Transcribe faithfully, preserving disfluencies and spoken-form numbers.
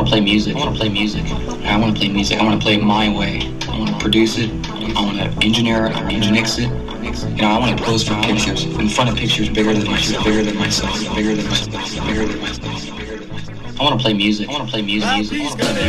want to play music. I want to play music. I want to play music. I want to play it my way. I want to produce it. I want to engineer it. I want to mix it. You know, I want to pose for pictures in front of pictures bigger than myself, bigger than myself, bigger than myself, bigger than myself. I want to play music. I want to play music. music. I want to play music.